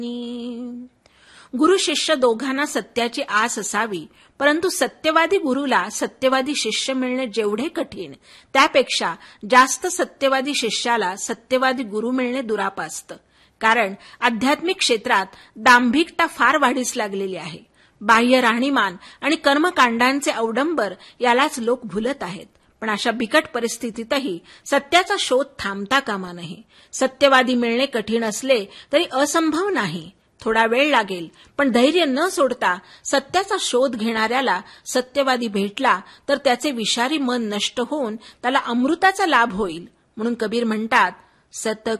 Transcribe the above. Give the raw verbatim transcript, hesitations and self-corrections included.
गुरु शिष्य दोघांना सत्याची आस असावी, परंतु सत्यवादी गुरुला सत्यवादी शिष्य मिळणे जेवढे कठीण, त्यापेक्षा जास्त सत्यवादी शिष्याला सत्यवादी गुरु मिळणे दुरापास्त. कारण आध्यात्मिक क्षेत्रात दांभिकता फार वाढीस लागलेली आहे. बाह्य राहणीमान आणि कर्मकांडांचे अवडंबर यालाच लोक भुलत आहेत. पण अशा बिकट परिस्थितीतही सत्याचा शोध थांबता कामा नये. सत्यवादी मिळणे कठीण असले तरी असंभव नाही. थोडा वेळ लागेल, पण धैर्य न सोडता सत्याचा शोध घेणाऱ्याला सत्यवादी भेटला तर त्याचे विषारी मन नष्ट होऊन त्याला अमृताचा लाभ होईल. म्हणून कबीर म्हणतात, सत